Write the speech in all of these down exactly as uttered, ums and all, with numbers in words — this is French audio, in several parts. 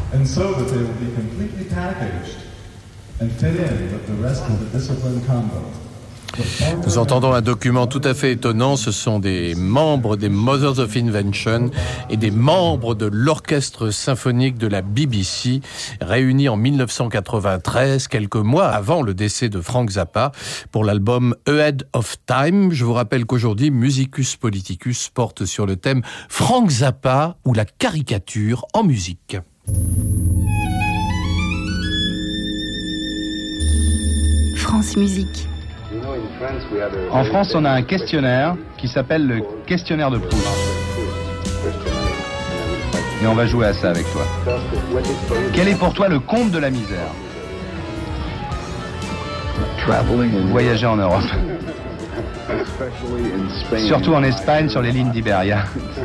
and so that they will be completely packaged and fit in with the rest of the discipline combo. Nous entendons un document tout à fait étonnant. Ce sont des membres des Mothers of Invention et des membres de l'orchestre symphonique de la B B C réunis en dix-neuf cent quatre-vingt-treize, quelques mois avant le décès de Frank Zappa, pour l'album Ahead of Time. Je vous rappelle qu'aujourd'hui, Musicus Politicus porte sur le thème Frank Zappa ou la caricature en musique. France Musique. En France, on a un questionnaire qui s'appelle le questionnaire de Proust. Et on va jouer à ça avec toi. Quel est pour toi le comble de la misère? Voyager en Europe. Surtout en Espagne, sur les lignes d'Iberia.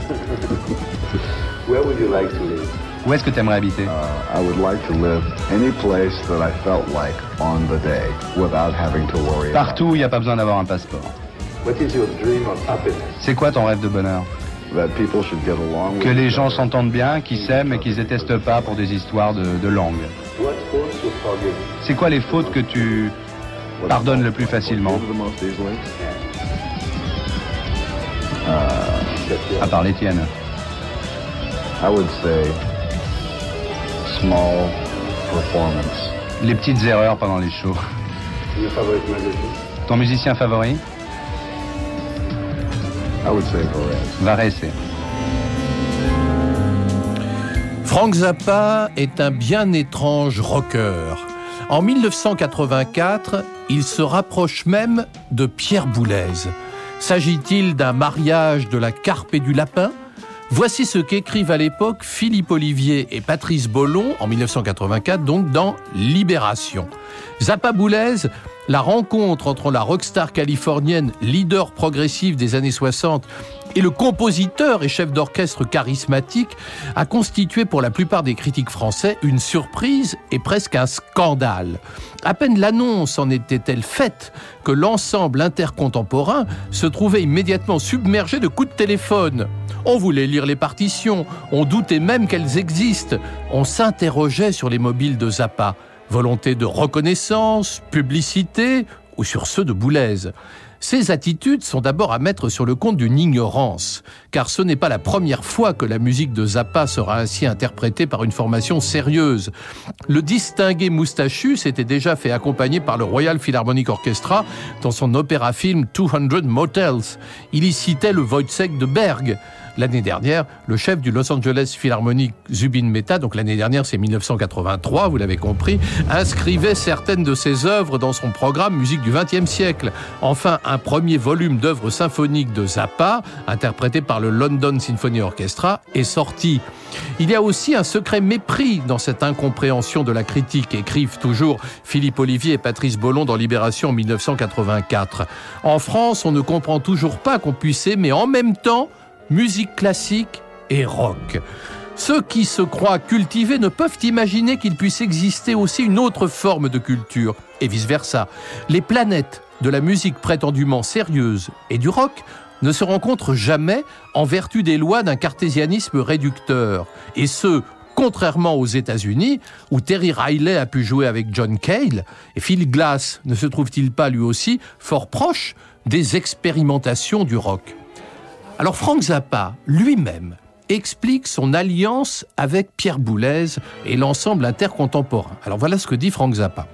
Où est-ce que tu aimerais habiter? Uh, I would like to live any place that I felt like on the day without having to worry. Partout où il n'y a pas besoin d'avoir un passeport. What is your dream of happiness? C'est quoi ton rêve de bonheur? That people should get along with. Que les gens s'entendent bien, qu'ils s'aiment et qu'ils se détestent pas pour des histoires de, de langue. What faults you forgive? C'est quoi les fautes que tu pardonnes le plus facilement? Uh, à part les tiennes. I would say small performance. Les petites erreurs pendant les shows. Ton musicien favori? I would say Varese. Varese. Frank Zappa est un bien étrange rocker. En dix-neuf cent quatre-vingt-quatre, il se rapproche même de Pierre Boulez. S'agit-il d'un mariage de la carpe et du lapin ? Voici ce qu'écrivent à l'époque Philippe Olivier et Patrice Bollon, en dix-neuf cent quatre-vingt-quatre, donc dans Libération. Zappa Boulez, la rencontre entre la rockstar californienne, leader progressif des années soixante, et le compositeur et chef d'orchestre charismatique, a constitué pour la plupart des critiques français une surprise et presque un scandale. À peine l'annonce en était-elle faite que l'ensemble intercontemporain se trouvait immédiatement submergé de coups de téléphone. On voulait lire les partitions, on doutait même qu'elles existent, on s'interrogeait sur les mobiles de Zappa. Volonté de reconnaissance, publicité ou sur ceux de Boulez. Ces attitudes sont d'abord à mettre sur le compte d'une ignorance, car ce n'est pas la première fois que la musique de Zappa sera ainsi interprétée par une formation sérieuse. Le distingué moustachu s'était déjà fait accompagner par le Royal Philharmonic Orchestra dans son opéra-film two hundred Motels. Il y citait le Wojciech de Berg. L'année dernière, le chef du Los Angeles Philharmonic, Zubin Mehta, donc l'année dernière c'est dix-neuf cent quatre-vingt-trois, vous l'avez compris, inscrivait certaines de ses œuvres dans son programme Musique du vingtième siècle. Enfin, un premier volume d'œuvres symphoniques de Zappa, interprété par le London Symphony Orchestra, est sorti. Il y a aussi un secret mépris dans cette incompréhension de la critique, écrivent toujours Philippe Olivier et Patrice Bollon dans Libération en dix-neuf cent quatre-vingt-quatre. En France, on ne comprend toujours pas qu'on puisse aimer en même temps musique classique et rock. Ceux qui se croient cultivés ne peuvent imaginer qu'il puisse exister aussi une autre forme de culture, et vice-versa. Les planètes de la musique prétendument sérieuse et du rock ne se rencontrent jamais en vertu des lois d'un cartésianisme réducteur, et ce, contrairement aux États-Unis, où Terry Riley a pu jouer avec John Cale, et Phil Glass ne se trouve-t-il pas lui aussi fort proche des expérimentations du rock. Alors Frank Zappa, lui-même, explique son alliance avec Pierre Boulez et l'ensemble intercontemporain. Alors voilà ce que dit Frank Zappa.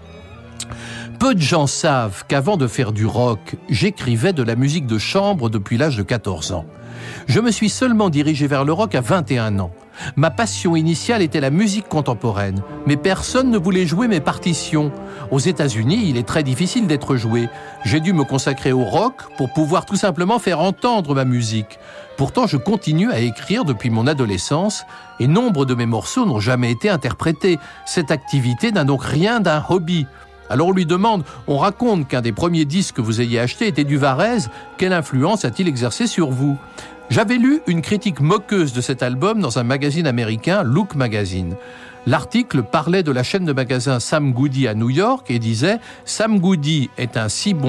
Peu de gens savent qu'avant de faire du rock, j'écrivais de la musique de chambre depuis l'âge de quatorze ans. Je me suis seulement dirigé vers le rock à vingt et un ans. Ma passion initiale était la musique contemporaine, mais personne ne voulait jouer mes partitions. Aux États-Unis, il est très difficile d'être joué. J'ai dû me consacrer au rock pour pouvoir tout simplement faire entendre ma musique. Pourtant, je continue à écrire depuis mon adolescence et nombre de mes morceaux n'ont jamais été interprétés. Cette activité n'a donc rien d'un hobby. Alors on lui demande, on raconte qu'un des premiers disques que vous ayez acheté était du Varese, quelle influence a-t-il exercé sur vous ? J'avais lu une critique moqueuse de cet album dans un magazine américain, Look Magazine. L'article parlait de la chaîne de magasins Sam Goody à New York et disait « Sam Goody est un si bon